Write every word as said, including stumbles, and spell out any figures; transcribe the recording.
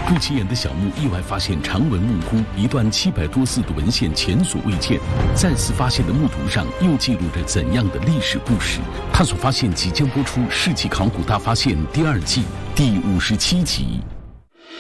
不起眼的小木意外发现长文木窟一段七百多字的文献前所未见，再次发现的木牍上又记录着怎样的历史故事？他所发现即将播出《世纪考古大发现》第二季第五十七集。